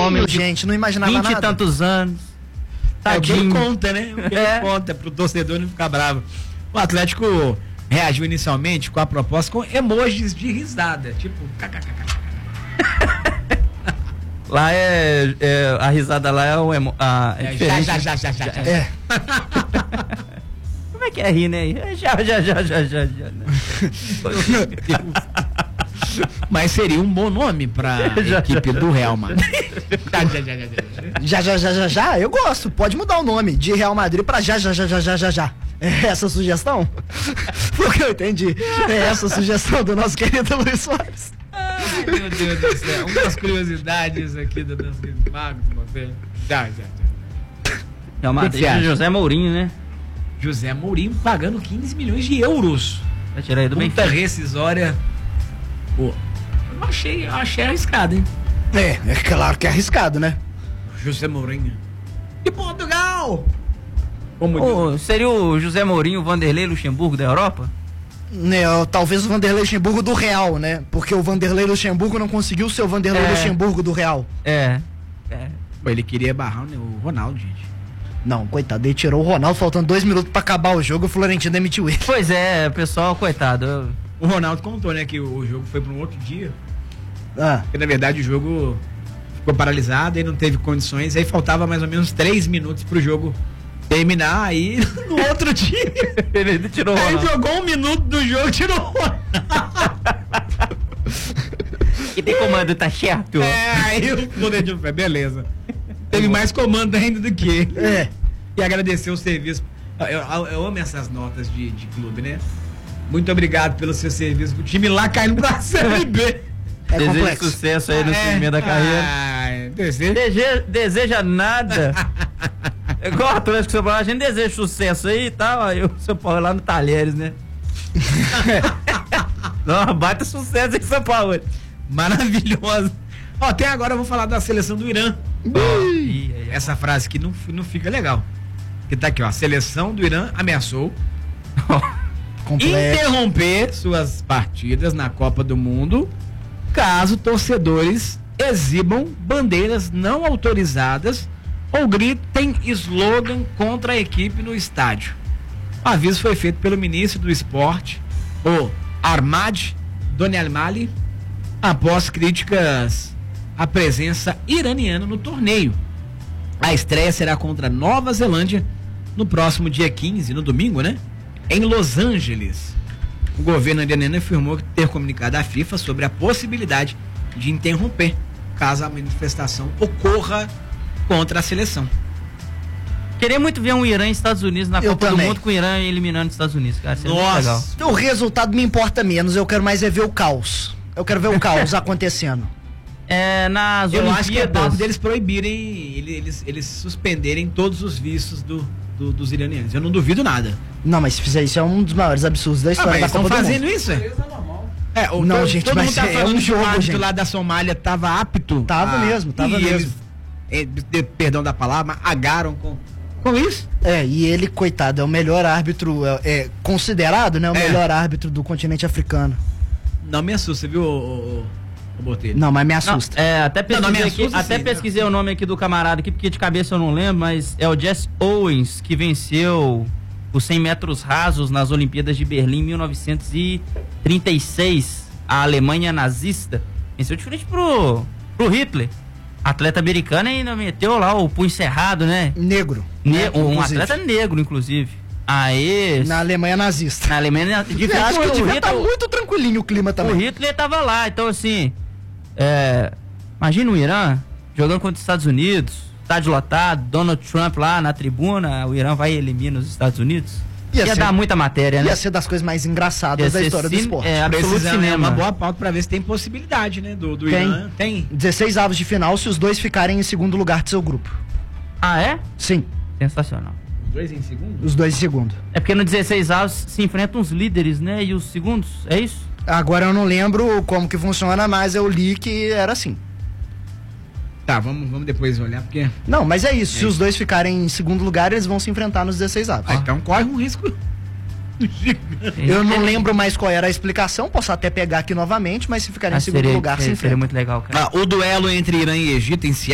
homem, gente, não imaginava 20 nada. e tantos anos. Tadinho. É o que ele conta, né? O que ele conta pro torcedor não ficar bravo. O Atlético reagiu inicialmente com a proposta com emojis de risada, tipo kkkk. Lá a risada lá é diferente. Já. É. Como é que é rir, né? Já. Né? Mas seria um bom nome pra equipe do Real Madrid. Já, eu gosto. Pode mudar o nome de Real Madrid pra já. É essa a sugestão? Porque eu entendi. É essa a sugestão do nosso querido Luiz Soares. Ai, meu Deus do céu. Umas curiosidades aqui do nosso querido Magno. Já. Real Madrid, José Mourinho, né? José Mourinho pagando 15 milhões de euros. Vai tirar aí do Benfica. Multa rescisória. Pô, eu achei arriscado, hein? É claro que é arriscado, né? José Mourinho. De Portugal! Seria o José Mourinho o Vanderlei Luxemburgo da Europa? Talvez o Vanderlei Luxemburgo do Real, né? Porque o Vanderlei Luxemburgo não conseguiu ser o Vanderlei Luxemburgo do Real. Pô, ele queria barrar o Ronaldo, gente. Não, coitado, ele tirou o Ronaldo faltando 2 minutos pra acabar o jogo, o Florentino demitiu ele. Pois é, pessoal, coitado. O Ronaldo contou, né, que o jogo foi para um outro dia. Ah. Porque, na verdade, o jogo ficou paralisado, aí não teve condições, aí faltava mais ou menos 3 minutos pro jogo terminar, aí no outro dia ele tirou o Ronaldo. Aí jogou 1 minuto do jogo, tirou o Ronaldo. E tem comando, tá certo? Aí o poder de fé, beleza. Teve mais comando ainda do que ele. E agradecer o serviço. Eu amo essas notas de clube, né? Muito obrigado pelo seu serviço. O time lá caindo pra Série B. Deseja sucesso aí no segmento da carreira. Deseja nada. É igual a Atlético São Paulo, a gente deseja sucesso aí e tal. Aí o São Paulo lá no Talheres, né? Não, baita sucesso em São Paulo. Maravilhoso. Até agora eu vou falar da seleção do Irã. Essa frase aqui não fica legal. Que tá aqui, ó. A seleção do Irã ameaçou interromper suas partidas na Copa do Mundo caso torcedores exibam bandeiras não autorizadas ou gritem slogan contra a equipe no estádio. O aviso foi feito pelo ministro do esporte, o Ahmad Donialmali, após críticas à presença iraniana no torneio. A estreia será contra a Nova Zelândia no próximo dia 15, no domingo, né? Em Los Angeles. O governo iraniano afirmou ter comunicado à FIFA sobre a possibilidade de interromper caso a manifestação ocorra contra a seleção. Queria muito ver um Irã e Estados Unidos na Copa do Mundo, com o Irã eliminando os Estados Unidos, cara. Nossa, legal. O resultado me importa menos, eu quero mais ver o caos. Eu quero ver o caos acontecendo. Nas eu Olimpíadas... acho que é papo deles proibirem, eles suspenderem todos os vistos dos iranianos. Eu não duvido nada. Não, mas se fizer isso é um dos maiores absurdos da história da Copa do Mundo. Estão fazendo isso? Não, gente, todo mas mundo tá falando um jogo, que o árbitro gente. lá da Somália tava apto. Tava mesmo. Perdão da palavra, agaram com isso. E ele, coitado, é o melhor árbitro, considerado, né, o melhor árbitro do continente africano. Não me assusta, viu, o Botelho? Não, mas me assusta. Até pesquisei o nome aqui do camarada aqui, porque de cabeça eu não lembro, mas é o Jesse Owens, que venceu os 100 metros rasos nas Olimpíadas de Berlim em 1936. A Alemanha nazista venceu de frente pro Hitler. Atleta americano ainda meteu lá o punho cerrado, né? Negro. Um atleta negro, inclusive. Na Alemanha nazista. Na Alemanha nazista. Acho que devia estar muito tranquilinho o clima também. O Hitler tava lá, então assim... imagina o Irã jogando contra os Estados Unidos, estádio lotado, Donald Trump lá na tribuna, o Irã vai e elimina os Estados Unidos. Ia dar muita matéria, né? Ia ser das coisas mais engraçadas da história do esporte. Absoluto cinema. É uma boa pauta pra ver se tem possibilidade, né? Do Irã. Tem 16 avos de final se os dois ficarem em segundo lugar de seu grupo. Ah, é? Sim. Sensacional. Os dois em segundo? Os dois em segundo. É porque no 16 avos se enfrentam os líderes, né? E os segundos, é isso? Agora eu não lembro como que funciona, mas eu li que era assim. Tá, vamos depois olhar, porque... Não, mas é isso. Se os dois ficarem em segundo lugar, eles vão se enfrentar nos 16 avos. Então corre um risco gigante. Eu não lembro mais qual era a explicação, posso até pegar aqui novamente, mas se ficarem em segundo lugar, se enfrentam. Seria muito legal, cara. O duelo entre Irã e Egito em